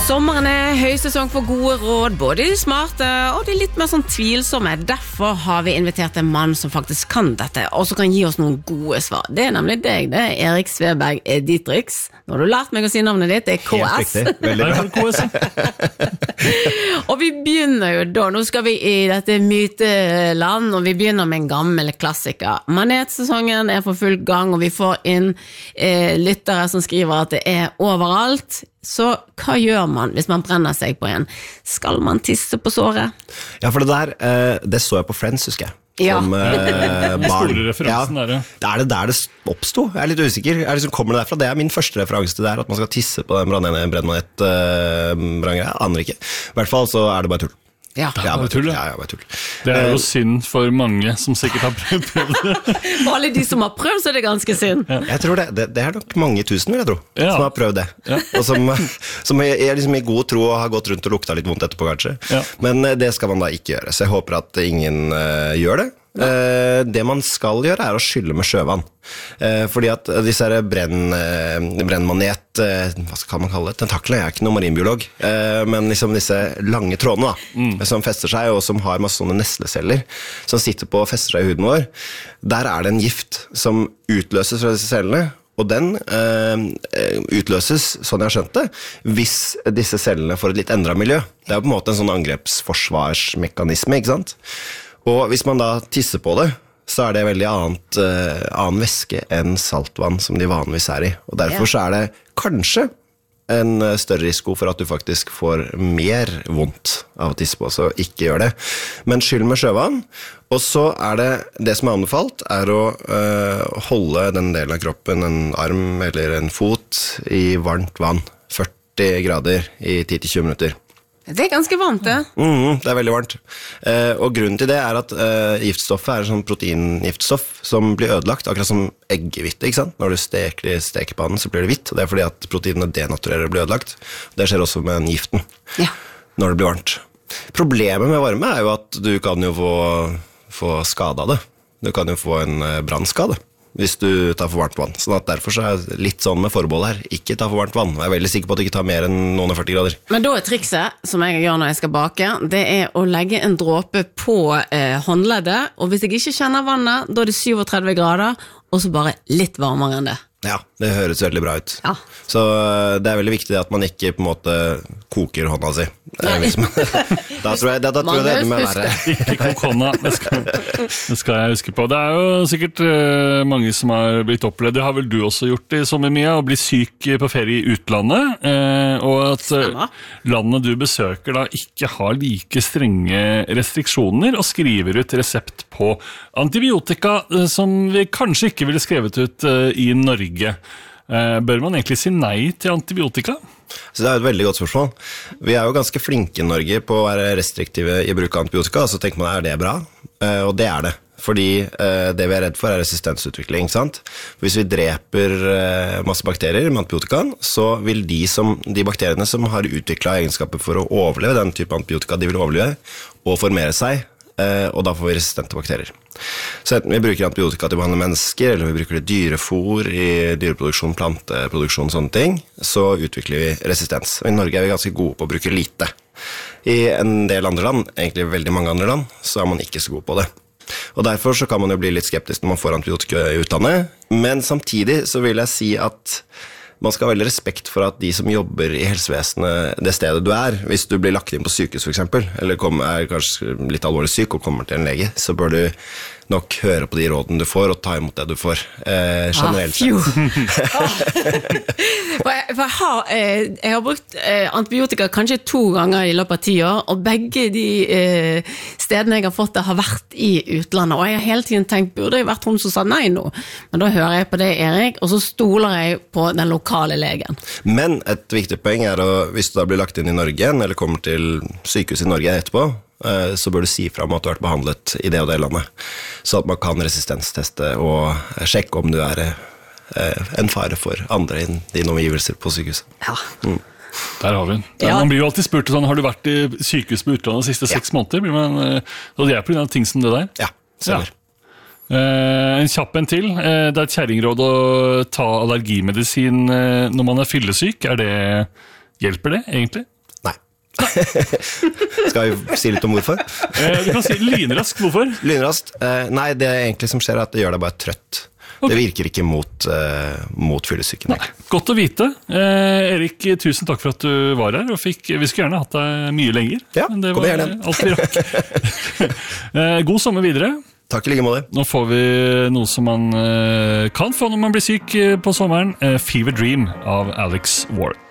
Sommeren høysesong for gode råd, både de smarte og de litt mer sånn tvilsomme. Derfor har vi invitert en mann som faktisk kan dette, og som kan gi oss noen gode svar. Det nemlig deg, det Erik Sveberg Dietrichs. Nå har du lært meg å si navnet ditt, det KS. Helt riktig, veldig bra. KS. Og vi begynner jo da, nå skal vi i dette myteland, og vi begynner med en gammel klassiker. Manetsesongen for full gang, og vi får inn lyttere som skriver at det overalt. Så hva gjør man hvis man brenner seg på en? Skal man tisse på såret? Ja, for det der, det så jeg på Friends, husker jeg. Som barn. Skolereferansen der, ja. Det det der det oppstod. Jeg litt usikker. Liksom, kommer det derfra? Det min første referanse til det at man skal tisse på den brennmanet-branger. Jeg aner ikke. I hvert fall så det bare tull. Ja, bare tull. Det jo synd for mange som sikkert har prøvd det. For alle de som har prøvd, så det ganske synd. Ja. Jeg tror det nok mange tusen, vil jeg tro, som har prøvd det. Ja. Og som liksom i god tro og har gått rundt og lukta litt vondt etterpå, kanskje. Ja. Men det skal man da ikke gjøre, så jeg håper at ingen gjør det. Det man skal gjøre å skylle med sjøvann, fordi at disse brennmanet, hva skal man kalle det, tentaklene, jeg ikke noen marinbiolog, men liksom disse lange trådene som fester seg og som har masse sånne nesleceller som sitter på og fester seg i huden vår, der det en gift som utløses fra disse cellene, og den utløses, sånn jeg har skjønt det, hvis disse cellene får et litt endret miljø. Det på en måte en sånn angrepsforsvarsmekanisme, ikke sant? Og hvis man da tisser på det, så det veldig annen væske enn saltvann som de vanligvis i. Og derfor så det kanskje en større risiko for at du faktisk får mer vondt av å tisse på, så ikke gjør det. Men skyll med sjøvann, og så det som anbefalt, å holde den delen av kroppen, en arm eller en fot, i varmt vann, 40 grader i 10-20 minutter. Det ganske varmt, det. Det veldig varmt. Og grunnen til det at giftstoffet et sånn proteingiftstoff som blir ødelagt, akkurat som eggehvite, ikke sant? Når du steker i stekepannen, så blir det hvitt, og det fordi at proteinene denaturerer og blir ødelagt. Det skjer også med giften, når det blir varmt. Problemet med varme jo at du kan jo få skade av det. Du kan jo få en brannskade hvis du tar for varmt vann. Sånn at derfor så det litt sånn med forbehold her. Ikke ta for varmt vann. Jeg veldig sikker på at du ikke tar mer enn noen 40 grader. Men da trikset, som jeg gjør når jeg skal bake, det å legge en dråpe på håndleddet, og hvis jeg ikke kjenner vannet, da det 37 grader, og så bare litt varmere enn det. Ja, det høres veldig bra ut. Ja. Så det veldig viktig at man ikke på en måte koker hånda si. Liksom. Da tror jeg det må være. Ikke kok hånda, det skal jeg huske på. Det jo sikkert mange som har blitt opplevd, det har vel du også gjort i sommer, Mia, å bli syk på ferie i utlandet, og at landet du besøker da ikke har like strenge restriksjoner og skriver ut resept på antibiotika som vi kanskje ikke ville skrevet ut i Norge. Bør man egentlig si nei til antibiotika? Så det et veldig godt spørsmål. Vi jo ganske flinke i Norge på å være restriktive i bruk av antibiotika, så tenker man, det bra? Og det det. Fordi det vi redd for resistensutvikling, ikke sant? Hvis vi dreper masse bakterier med antibiotikaen, så vil de bakteriene som har utviklet egenskaper for å overleve den type antibiotika, de vil overleve og formere seg, og da får vi resistente bakterier. Så enten vi bruker antibiotika til å behandle mennesker, eller vi bruker det dyrefôr i dyreproduksjon, planteproduksjon, sånne ting, så utvikler vi resistens. Og i Norge vi ganske gode på å bruke lite. I en del andre land, egentlig veldig mange andre land, så man ikke så god på det. Og derfor så kan man jo bli litt skeptisk når man får antibiotika i utlandet, men samtidig så vil jeg si at man skal ha veldig respekt for at de som jobber i helsevesenet, det stedet du hvis du blir lagt inn på sykehus for eksempel, eller kanskje litt alvorlig syk og kommer til en lege, så bør du nok høre på de rådene du får og ta imot det du får generelt sett. Jeg har brukt antibiotika kanskje 2 ganger i løpet av 10 år, og begge de stedene jeg har fått det har vært i utlandet, og jeg har hele tiden tenkt, burde jeg vært hun som sa nei nå? Men da hører jeg på det, Erik, og så stoler jeg på den lokale legen. Men et viktig poeng hvis du da blir lagt inn i Norge, eller kommer til sykehus i Norge etterpå, så bør du si fra om at du har vært behandlet i det og det landet, så at man kan resistensteste og sjekke om du en fare for andre i dine omgivelser på sykehuset. Ja. Der har vi den. Man blir jo alltid spurt sånn, har du vært i sykehus på utlandet de siste 6 måneder? Og det på grunn av ting som det der? Ja, stemmer. En kjapp en til. Det et kjerringråd å ta allergimedisin når man fyllesyk. Hjelper det egentlig? Skal vi si litt om hvorfor? Du kan si lynraskt, hvorfor? Lynraskt? Nei, det egentlig som skjer er at det gjør deg bare trøtt. Okay. Det virker ikke mot fyllesyken. Godt å vite. Erik, tusen takk for at du var her, og vi skulle gjerne hatt deg mye lenger. Ja, men det var alt vi rakk. God sommer videre. Takk i like måte. Nå får vi noe som man kan få når man blir syk på sommeren. Fever Dream av Alex Ward.